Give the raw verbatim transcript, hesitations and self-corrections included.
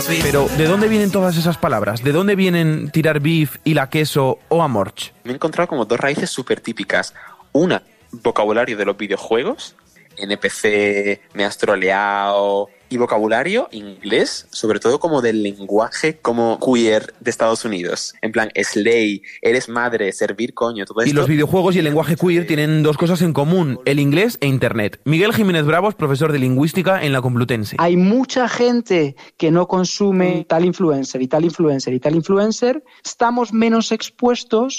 Pero, ¿de dónde vienen todas esas palabras? ¿De dónde vienen tirar beef, y la queso o amorch? Me he encontrado como dos raíces súper típicas. Una, vocabulario de los videojuegos, N P C, me has troleado, y vocabulario inglés, sobre todo como del lenguaje como queer de Estados Unidos. En plan, slay, eres madre, servir, coño, todo esto. Y los videojuegos y el lenguaje queer tienen dos cosas en común, el inglés e internet. Miguel Jiménez Bravos, profesor de lingüística en la Complutense. Hay mucha gente que no consume tal influencer y tal influencer y tal influencer. Estamos menos expuestos